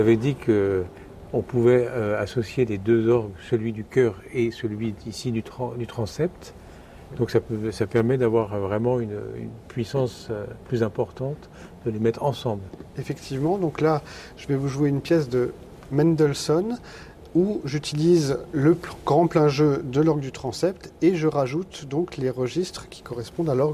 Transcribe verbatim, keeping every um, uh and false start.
J'avais dit qu'on pouvait euh, associer les deux orgues, celui du chœur et celui ici du, tran- du transept. Donc ça, peut, ça permet d'avoir vraiment une, une puissance euh, plus importante, de les mettre ensemble. Effectivement, donc là, je vais vous jouer une pièce de Mendelssohn où j'utilise le grand plein jeu de l'orgue du transept et je rajoute donc les registres qui correspondent à l'orgue